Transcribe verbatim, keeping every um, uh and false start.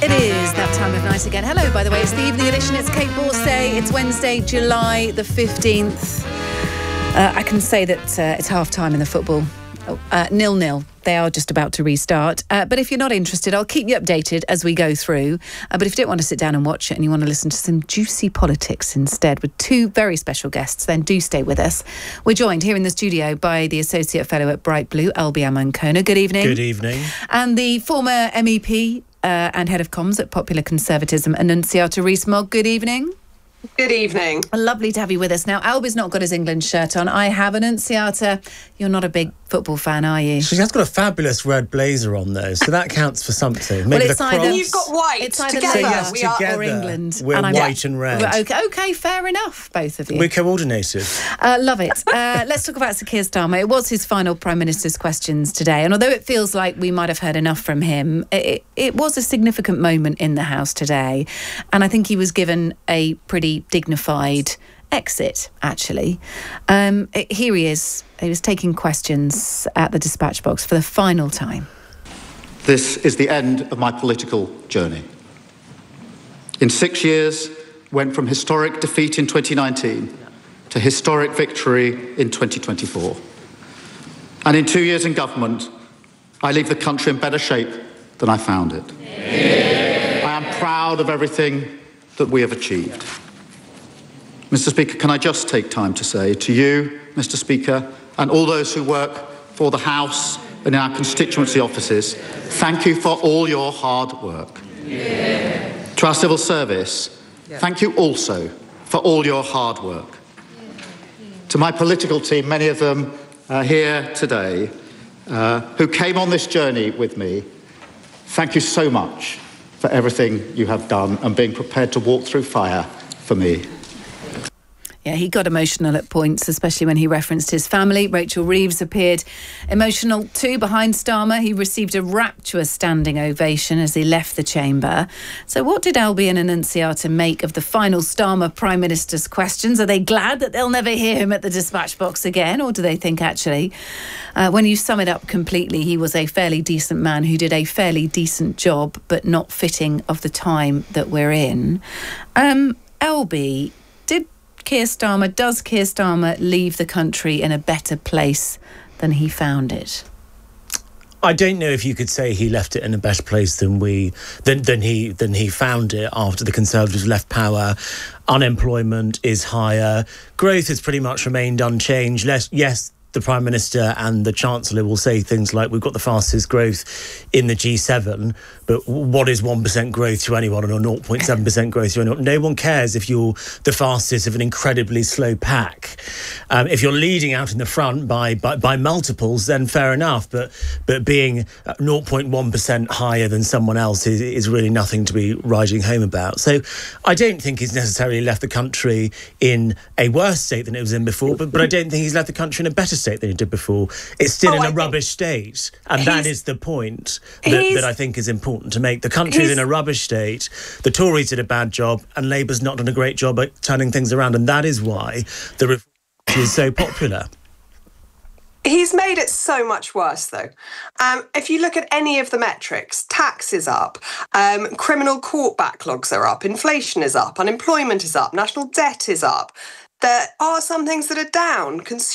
It is that time of night again. Hello, by the way, it's the evening edition. It's Kate Borsay. It's Wednesday, July the fifteenth. Uh, I can say that uh, it's half-time in the football. Oh, uh, nil-nil. They are just about to restart. Uh, but if you're not interested, I'll keep you updated as we go through. Uh, but if you don't want to sit down and watch it and you want to listen to some juicy politics instead with two very special guests, then do stay with us. We're joined here in the studio by the Associate Fellow at Bright Blue, Albie Amonkona. Good evening. Good evening. And the former M E P uh, and Head of Comms at Popular Conservatism, Annunziata Rees-Mogg. Good evening. Good evening. Lovely to have you with us. Now, Albie's not got his England shirt on. I have. Annunziata, you're not a big football fan, are you? She has got a fabulous red blazer on, though, so that counts for something. Maybe well, it's the either, cross. You've got white. It's either together. Labour yes, we are, together, or England. We're and I'm, white and red. Well, okay, okay, fair enough, both of you. We're coordinated. Uh, love it. Uh, let's talk about Sir Keir Starmer. It was his final Prime Minister's questions today, and although it feels like we might have heard enough from him, it, it was a significant moment in the House today, and I think he was given a pretty dignified exit, actually. Um, here he is. He was taking questions at the dispatch box for the final time. This is the end of my political journey. In six years, went from historic defeat in twenty nineteen to historic victory in twenty twenty-four. And in two years in government, I leave the country in better shape than I found it. Yeah. I am proud of everything that we have achieved. Mister Speaker, can I just take time to say to you, Mister Speaker, and all those who work for the House and in our constituency offices, thank you for all your hard work. Yeah. To our civil service, yeah. Thank you also for all your hard work. Yeah. To my political team, many of them uh, here today, uh, who came on this journey with me, thank you so much for everything you have done and being prepared to walk through fire for me. Yeah, he got emotional at points, especially when he referenced his family. Rachel Reeves appeared emotional too behind Starmer. He received a rapturous standing ovation as he left the chamber. So what did Albie and Annunziata make of the final Starmer Prime Minister's questions? Are they glad that they'll never hear him at the dispatch box again? Or do they think, actually, uh, when you sum it up completely, he was a fairly decent man who did a fairly decent job, but not fitting of the time that we're in? Um, Albie, did Keir Starmer, does Keir Starmer leave the country in a better place than he found it? I don't know if you could say he left it in a better place than we than than he than he found it after the Conservatives left power. Unemployment is higher. Growth has pretty much remained unchanged. Less, yes, the Prime Minister and the Chancellor will say things like, we've got the fastest growth in the G seven, but what is one percent growth to anyone or zero point seven percent growth to anyone? No one cares if you're the fastest of an incredibly slow pack. Um, if you're leading out in the front by, by by multiples, then fair enough, but but being zero point one percent higher than someone else is, is really nothing to be riding home about. So I don't think he's necessarily left the country in a worse state than it was in before, but, but I don't think he's left the country in a better state than he did before. It's still oh, in a I rubbish state, and that is the point that, that I think is important to make. The country's in a rubbish state, the Tories did a bad job, and Labour's not done a great job at turning things around, and that is why the reform is so popular. He's made it so much worse, though. Um, if you look at any of the metrics, tax is up, um, criminal court backlogs are up, inflation is up, unemployment is up, national debt is up. There are some things that are down.